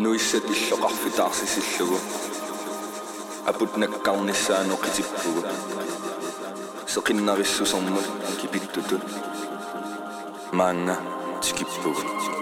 nuissat illoqarfitaarsisillugu aput nakkarnissaanu qitippugut seqinnarissusermut kipittutut maanga tikippugut